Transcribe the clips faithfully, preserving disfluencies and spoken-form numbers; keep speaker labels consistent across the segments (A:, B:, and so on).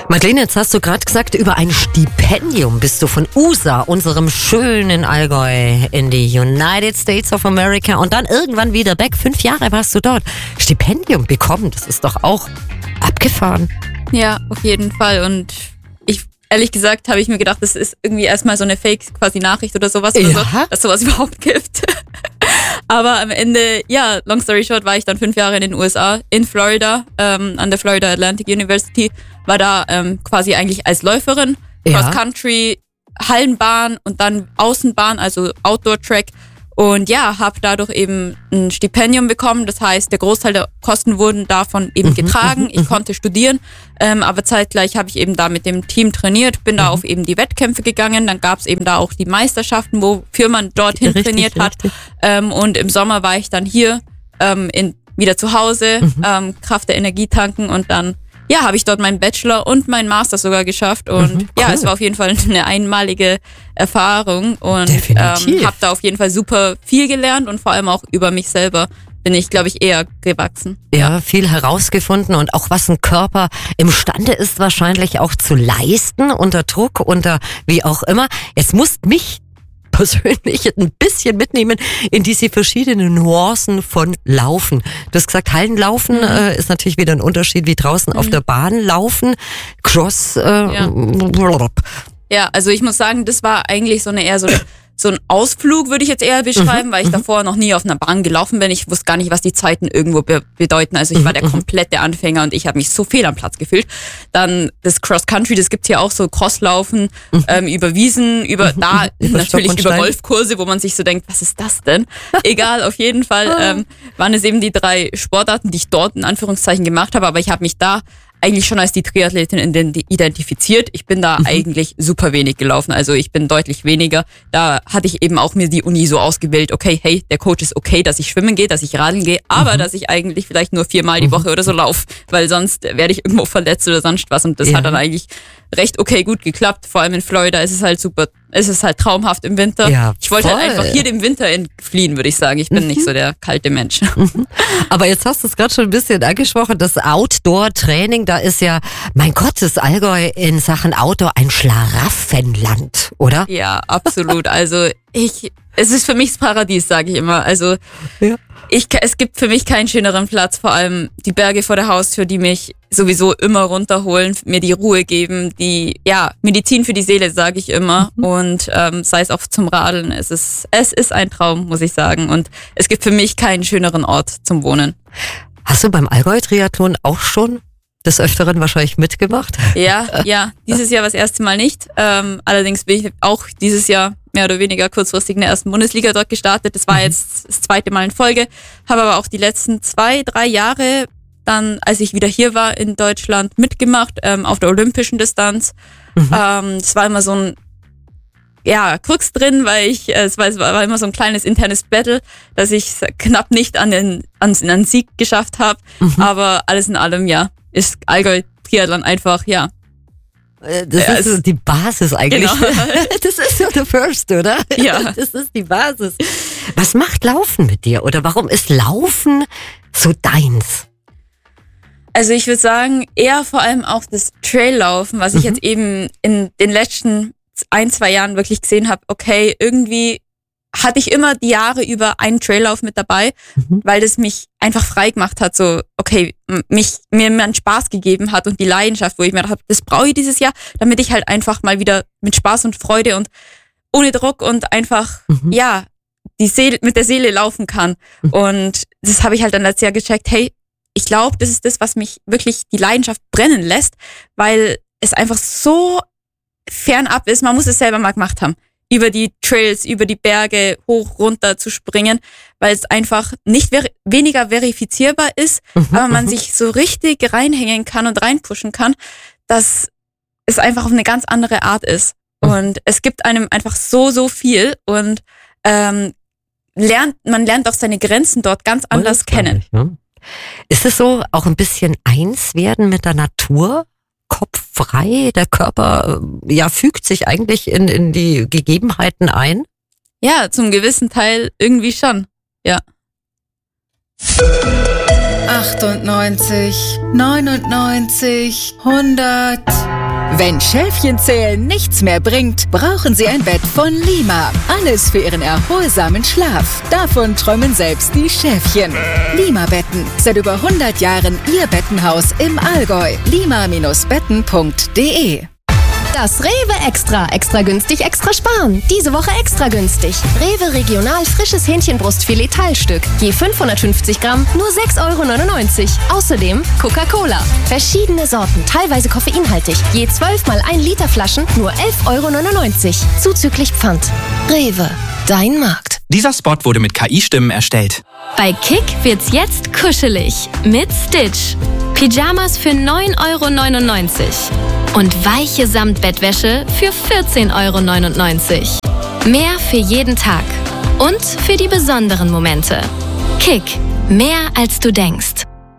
A: Madeleine, jetzt hast du gerade gesagt, über ein Stipendium bist du von U S A, unserem schönen Allgäu, in die United States of America und dann irgendwann wieder back. Fünf Jahre warst du dort. Stipendium bekommen, das ist doch auch abgefahren.
B: Ja, auf jeden Fall. Und ich, ehrlich gesagt, habe ich mir gedacht, das ist irgendwie erstmal so eine Fake quasi Nachricht oder sowas, oder
A: Ja.
B: so, dass sowas überhaupt gibt. Aber am Ende, ja, long story short, war ich dann fünf Jahre in den U S A, in Florida, ähm, an der Florida Atlantic University, war da ähm, quasi eigentlich als Läuferin,
A: Ja.
B: Cross-Country, Hallenbahn und dann Außenbahn, also Outdoor-Track. Und ja, habe dadurch eben ein Stipendium bekommen. Das heißt, der Großteil der Kosten wurden davon eben getragen. Ich konnte studieren, ähm, aber zeitgleich habe ich eben da mit dem Team trainiert, bin da auf eben die Wettkämpfe gegangen. Dann gab es eben da auch die Meisterschaften, wofür man dorthin
A: Richtig,
B: trainiert hat.
A: richtig.
B: Ähm, und im Sommer war ich dann hier ähm, in, wieder zu Hause, ähm, Kraft der Energie tanken und dann ja, habe ich dort meinen Bachelor und meinen Master sogar geschafft und
A: Mhm,
B: ja,
A: cool.
B: es war auf jeden Fall eine einmalige Erfahrung und ähm,
A: Definitiv.
B: habe da auf jeden Fall super viel gelernt und vor allem auch über mich selber bin ich, glaube ich, eher gewachsen.
A: Ja, viel herausgefunden und auch was ein Körper imstande ist, wahrscheinlich auch zu leisten, unter Druck, unter wie auch immer. Es muss mich persönlich ein bisschen mitnehmen in diese verschiedenen Nuancen von Laufen. Du hast gesagt, Hallenlaufen
B: Mhm.
A: äh, ist natürlich wieder ein Unterschied wie draußen auf der Bahn laufen. Cross. Äh,
B: Ja. Ja, also ich muss sagen, das war eigentlich so eine eher so, so ein Ausflug, würde ich jetzt eher beschreiben, weil ich davor noch nie auf einer Bahn gelaufen bin. Ich wusste gar nicht, was die Zeiten irgendwo be- bedeuten. Also ich war der komplette Anfänger und ich habe mich so fehl am Platz gefühlt. Dann das Cross Country, das gibt's hier auch so Crosslaufen ähm, über Wiesen, über da
A: Über Stock
B: natürlich
A: und
B: über
A: Stein.
B: Golfkurse, wo man sich so denkt, was ist das denn? Egal, auf jeden Fall ähm, waren es eben die drei Sportarten, die ich dort in Anführungszeichen gemacht habe, aber ich habe mich da eigentlich schon als die Triathletin ident- identifiziert. Ich bin da eigentlich super wenig gelaufen, also ich bin deutlich weniger. Da hatte ich eben auch mir die Uni so ausgewählt, okay, hey, der Coach ist okay, dass ich schwimmen gehe, dass ich radeln gehe, aber dass ich eigentlich vielleicht nur viermal die Woche oder so laufe, weil sonst werde ich irgendwo verletzt oder sonst was und das
A: Ja.
B: hat dann eigentlich recht okay gut geklappt. Vor allem in Florida ist es halt super, ist es halt traumhaft im Winter.
A: Ja,
B: ich wollte halt
A: voll.
B: einfach hier dem Winter entfliehen, würde ich sagen. Ich bin nicht so der kalte Mensch.
A: Aber jetzt hast du es gerade schon ein bisschen angesprochen, das Outdoor-Training, da ist ja, mein Gott, das Allgäu in Sachen Outdoor ein Schlaraffenland, oder?
B: Ja, absolut. Also ich, es ist für mich das Paradies, sage ich immer. Also
A: Ja.
B: ich, es gibt für mich keinen schöneren Platz, vor allem die Berge vor der Haustür, die mich sowieso immer runterholen, mir die Ruhe geben, die, ja, Medizin für die Seele, sage ich immer. Und ähm, sei es auch zum Radeln, es ist, es ist ein Traum, muss ich sagen. Und es gibt für mich keinen schöneren Ort zum Wohnen.
A: Hast du beim Allgäu-Triathlon auch schon des Öfteren wahrscheinlich mitgemacht?
B: Ja, ja, dieses Jahr war das erste Mal nicht. Ähm, allerdings bin ich auch dieses Jahr mehr oder weniger kurzfristig in der ersten Bundesliga dort gestartet. Das war jetzt das zweite Mal in Folge. Habe aber auch die letzten zwei, drei Jahre dann, als ich wieder hier war in Deutschland, mitgemacht ähm, auf der olympischen Distanz.
A: Mhm.
B: Ähm, das war immer so ein ja, Krux drin, weil ich, äh, es war, es war immer so ein kleines internes Battle, dass ich knapp nicht an den, an, an den Sieg geschafft habe.
A: Mhm.
B: Aber alles in allem, ja, ist Allgäu Triathlon einfach, ja.
A: Äh, Das
B: Ja,
A: ist so
B: es-
A: die Basis eigentlich.
B: Genau.
A: Das ist so the first, oder?
B: Ja.
A: Das ist die Basis. Was macht Laufen mit dir? Oder warum ist Laufen so deins?
B: Also ich würde sagen, eher vor allem auch das Traillaufen, was ich jetzt eben in den letzten ein, zwei Jahren wirklich gesehen habe, okay, irgendwie hatte ich immer die Jahre über einen Traillauf mit dabei,
A: Mhm.
B: weil das mich einfach frei gemacht hat, so, okay, m- mich, mir mir einen Spaß gegeben hat und die Leidenschaft, wo ich mir gedacht habe, das brauche ich dieses Jahr, damit ich halt einfach mal wieder mit Spaß und Freude und ohne Druck und einfach,
A: Mhm.
B: ja, die Seele, mit der Seele laufen kann. Und das habe ich halt dann letztes Jahr gecheckt, hey, ich glaube, das ist das, was mich wirklich die Leidenschaft brennen lässt, weil es einfach so fernab ist. Man muss es selber mal gemacht haben. Über die Trails, über die Berge, hoch, runter zu springen, weil es einfach nicht ver- weniger verifizierbar ist, aber man sich so richtig reinhängen kann und reinpushen kann, dass es einfach auf eine ganz andere Art ist. Und es gibt einem einfach so, so viel und ähm, lernt, man lernt auch seine Grenzen dort ganz anders
A: Das glaub
B: kennen.
A: ich, ne? Ist es so auch ein bisschen eins werden mit der Natur? Kopf frei, der Körper äh, ja fügt sich eigentlich in, in die Gegebenheiten ein?
B: Ja, zum gewissen Teil irgendwie schon. Ja.
C: achtundneunzig, neunundneunzig, hundert. Wenn Schäfchenzählen nichts mehr bringt, brauchen Sie ein Bett von Lima. Alles für Ihren erholsamen Schlaf. Davon träumen selbst die Schäfchen. Lima-Betten. Seit über hundert Jahren Ihr Bettenhaus im Allgäu. lima Bindestrich betten punkt de.
D: Das Rewe Extra. Extra günstig, extra sparen. Diese Woche extra günstig. Rewe Regional frisches Hähnchenbrustfilet Teilstück. Je fünfhundertfünfzig Gramm, nur sechs Euro neunundneunzig. Außerdem Coca-Cola. Verschiedene Sorten, teilweise koffeinhaltig. Je zwölf mal ein Liter Flaschen, nur elf Euro neunundneunzig. Zuzüglich Pfand. Rewe. Dein Markt.
E: Dieser Spot wurde mit K I-Stimmen erstellt.
F: Bei Kick wird's jetzt kuschelig mit Stitch. Pyjamas für neun Euro neunundneunzig und weiche Samtbettwäsche für vierzehn Euro neunundneunzig. Mehr für jeden Tag und für die besonderen Momente. Kick, mehr als du denkst.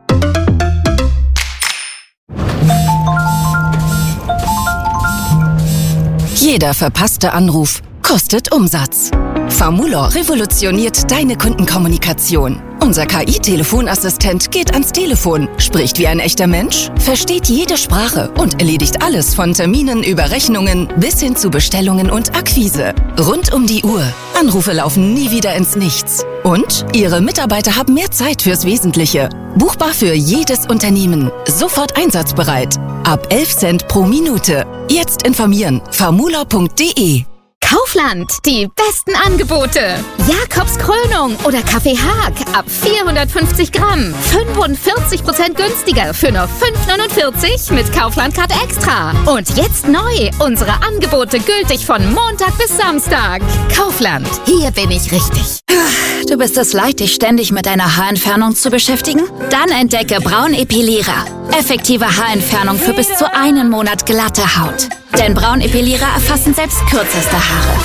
G: Jeder verpasste Anruf kostet Umsatz. Famulor revolutioniert deine Kundenkommunikation. Unser K I-Telefonassistent geht ans Telefon, spricht wie ein echter Mensch, versteht jede Sprache und erledigt alles von Terminen über Rechnungen bis hin zu Bestellungen und Akquise. Rund um die Uhr. Anrufe laufen nie wieder ins Nichts. Und Ihre Mitarbeiter haben mehr Zeit fürs Wesentliche. Buchbar für jedes Unternehmen. Sofort einsatzbereit. Ab elf Cent pro Minute. Jetzt informieren. famulor punkt de.
H: Kaufland, die besten Angebote. Jakobs Krönung oder Kaffee Haag ab vierhundertfünfzig Gramm. fünfundvierzig Prozent günstiger für nur fünf neunundvierzig mit Kaufland-Card Extra. Und jetzt neu, unsere Angebote gültig von Montag bis Samstag. Kaufland, hier bin ich richtig.
I: Du bist es leid, dich ständig mit deiner Haarentfernung zu beschäftigen? Dann entdecke Braun Epilierer. Effektive Haarentfernung für bis zu einen Monat glatte Haut. Denn Braun Epilierer erfassen selbst kürzeste Haare.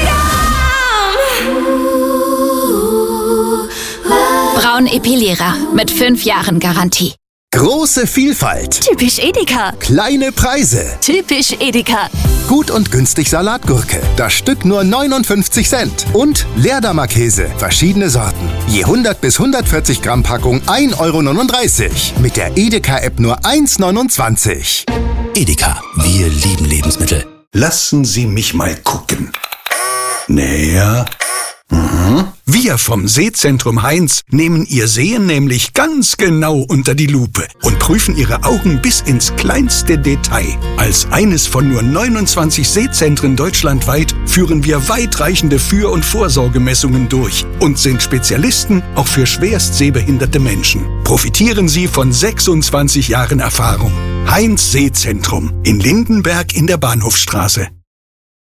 I: Braun Epilierer mit fünf Jahren Garantie.
J: Große Vielfalt.
D: Typisch Edeka.
J: Kleine Preise.
D: Typisch Edeka.
J: Gut und günstig Salatgurke. Das Stück nur neunundfünfzig Cent. Und Leerdammer Käse. Verschiedene Sorten. Je hundert bis hundertvierzig Gramm Packung ein Euro neununddreißig. Mit der Edeka-App nur eins neunundzwanzig.
K: Edeka. Wir lieben Lebensmittel.
L: Lassen Sie mich mal gucken. Näher. Mhm. Wir vom Sehzentrum Heinz nehmen Ihr Sehen nämlich ganz genau unter die Lupe und prüfen Ihre Augen bis ins kleinste Detail. Als eines von nur neunundzwanzig Sehzentren deutschlandweit führen wir weitreichende Für- und Vorsorgemessungen durch und sind Spezialisten auch für schwerst sehbehinderte Menschen. Profitieren Sie von sechsundzwanzig Jahren Erfahrung. Heinz Sehzentrum in Lindenberg in der Bahnhofstraße.